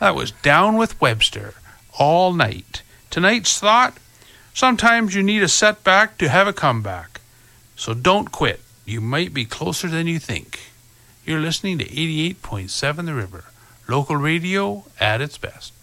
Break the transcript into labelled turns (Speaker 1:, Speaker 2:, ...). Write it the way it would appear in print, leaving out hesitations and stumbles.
Speaker 1: That was Down with Webster, All Night. Tonight's thought, sometimes you need a setback to have a comeback. So don't quit. You might be closer than you think. You're listening to 88.7 The River, local radio at its best.